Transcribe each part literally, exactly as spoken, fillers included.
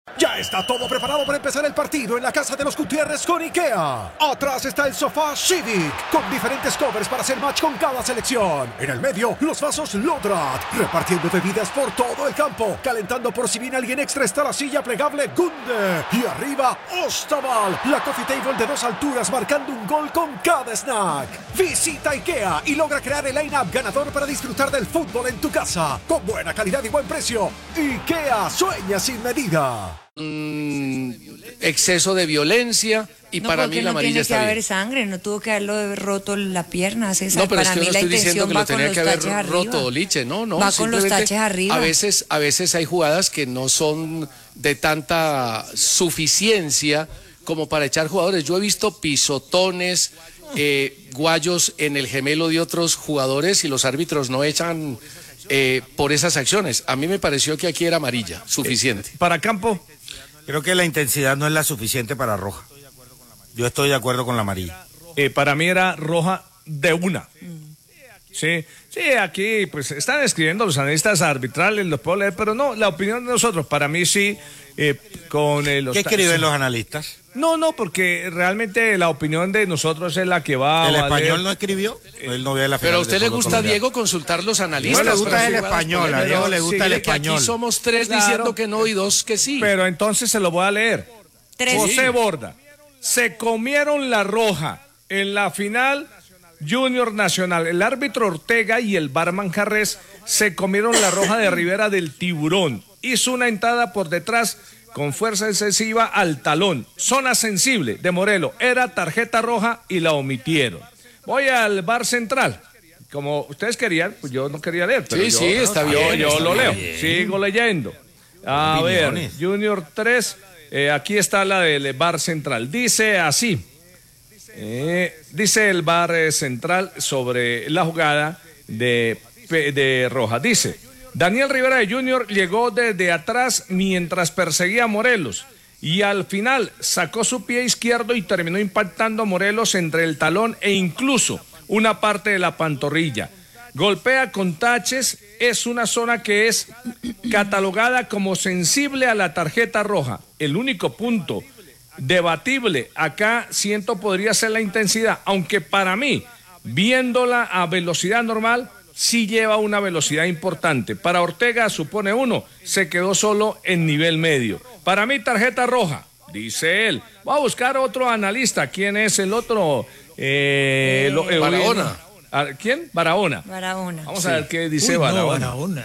Ya está todo preparado para empezar el partido en la casa de los Gutiérrez con IKEA. Atrás está el sofá Civic, con diferentes covers para hacer match con cada selección. En el medio, los vasos Lodrat, repartiendo bebidas por todo el campo. Calentando por si viene alguien extra está la silla plegable Gunde. Y arriba, Ostaval, la coffee table de dos alturas marcando un gol con cada snack. Visita IKEA y logra crear el line-up ganador para disfrutar del fútbol en tu casa. Con buena calidad y buen precio. IKEA sueña sin medida. Mm, exceso de violencia y no, para mí la no amarilla tiene está que bien. haber sangre, no tuvo que haberlo roto la pierna, César. No, pero para es que mí no la estoy diciendo intención que lo va con tenía los que haber taches roto arriba. Liche, no, no. Va con los taches arriba. A veces, a veces hay jugadas que no son de tanta suficiencia como para echar jugadores. Yo he visto pisotones, eh, guayos en el gemelo de otros jugadores y los árbitros no echan eh, por esas acciones. A mí me pareció que aquí era amarilla, suficiente. Eh, para Campo. Creo que la intensidad no es la suficiente para roja. Yo estoy de acuerdo con la amarilla. Eh, para mí era roja de una. Sí, sí, aquí pues están escribiendo los analistas arbitrales, los puedo leer, pero no, la opinión de nosotros, para mí sí, eh, con eh, los... ¿Qué escriben los analistas? No, no, porque realmente la opinión de nosotros es la que va ¿El a valer. español no escribió? Él no ve la Pero a final usted de le fútbol gusta, colombiano. Diego, consultar los analistas. No le gusta para el jugadas español, a polémicas. Diego le gusta el Sí, que español. aquí somos tres Claro. diciendo que no y dos que sí. Pero entonces se lo voy a leer. Tres. José Borda, se comieron la roja en la final Junior Nacional. El árbitro Ortega y el barman Jarrés se comieron la roja de Rivera del Tiburón. Hizo una entrada por detrás con fuerza excesiva al talón. Zona sensible de Morelos. Era tarjeta roja y la omitieron. Voy al bar central. Como ustedes querían, pues yo no quería leer. Pero Sí, yo, sí, está yo, bien, Yo está lo leo. bien. Sigo leyendo. A ver, Opiniones. Junior tres. Eh, aquí está la del bar central. Dice así. Eh, dice el bar eh, central sobre la jugada de, de Roja. Dice, Daniel Rivera de Junior llegó desde atrás mientras perseguía a Morelos y al final sacó su pie izquierdo y terminó impactando a Morelos entre el talón e incluso una parte de la pantorrilla. Golpea con taches, es una zona que es catalogada como sensible a la tarjeta roja. El único punto debatible acá siento podría ser la intensidad, aunque para mí, viéndola a velocidad normal, sí lleva una velocidad importante. Para Ortega supone uno, se quedó solo en nivel medio. Para mí tarjeta roja, dice él. Voy a buscar otro analista. ¿Quién es el otro? Eh, lo, eh, Barahona. ¿Quién? Barahona. Barahona. Vamos a ver qué dice Uy, no, Barahona. Barahona.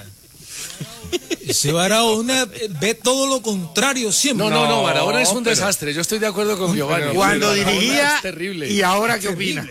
Ese Barahona ve todo lo contrario siempre. No, no, no, Barahona es un pero- desastre. Yo estoy de acuerdo con Giovanni. Cuando Barahona dirigía es terrible. y ahora qué opina.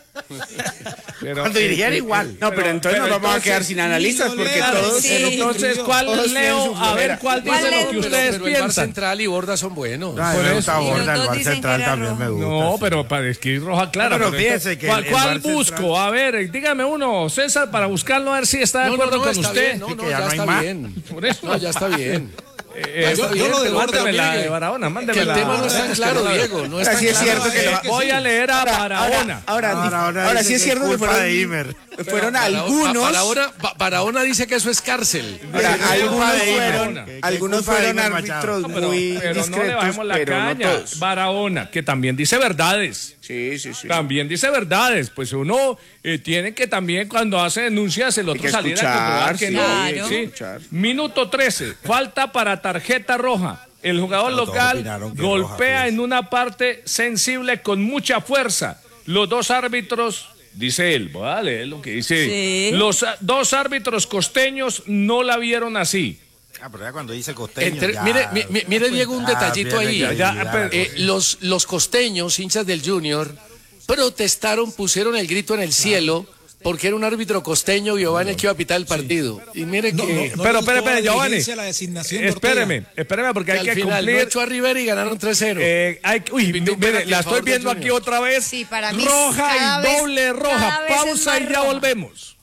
Pero- Cuando dirigía era igual. No, pero entonces nos vamos a quedar sin analistas no porque lea, todos... sí. Entonces, ¿cuál Todos tienen leo? su A ver, flojera. ¿cuál ¿Cuál dice lo leo? que Pero, ustedes pero el Bar piensan? Central y Borda son buenos. Ah, Por me eso. gusta Y los Borda, el dos bar dicen central que era también me rojo. gusta. No, sí. pero para escribir roja clara. Pero pero fíjese entonces, que ¿Cuál, el- el cuál Bar Central- busco? A ver, dígame uno, César, para buscarlo a ver si está de No, no, acuerdo no, con está usted. bien. No, Sí, no, que ya ya no hay está más. bien. Por eso. No, ya está bien. Eh, está yo- bien, yo lo de pero Borda, mándeme la mire. de Barahona, Que mándeme el la. tema no es tan claro, Diego. No es tan Así es claro. cierto que lo- Voy a leer a Ahora, Barahona. ahora, Ahora, ahora ahora dice sí es que cierto que culpa fueron, de Imer. fueron Para- algunos, Para ahora, Barahona dice que eso es cárcel. ahora, Sí, algunos culpa de Imer. fueron, Que- que algunos culpa de fueron Imer Machado. árbitros No, pero, muy pero no le discretos, bajemos la pero no caña. todos. Barahona, que también dice verdades. Sí, sí, sí. También dice verdades, pues uno eh, tiene que también cuando hace denuncias el otro que salir a escuchar, comprobar que sí, no. Claro. Sí. escuchar. Minuto trece, falta para tarjeta roja. El jugador No, todos local opinaron que golpea roja, en una parte sensible con mucha fuerza. Los dos árbitros, dice él, vale, es lo que dice. Sí. Los ah, dos árbitros costeños no la vieron así. Ah, pero ya cuando dice costeño. Entre- ya- mire, mi- mi- mire, Diego, un Ah, detallito pierde ahí. credibilidad Ya, la pero- Eh, cosa. los, los costeños, hinchas del Junior, protestaron, pusieron el grito en el cielo porque era un árbitro costeño, Giovanni, el que iba a pitar el partido. Y mire que, No, no, no pero, le espere, gustó espere, la Giovanni. diligencia, la designación de Ortega. Espéreme, espéreme, porque que hay al que final cumplir. no echó a River y ganaron tres cero. Eh, hay, que- uy, Pitó un mire, penalti la a estoy favor del viendo aquí Junior. otra vez. Sí, para mí roja cada y vez- doble roja. cada vez es Pausa más y ya roja. volvemos.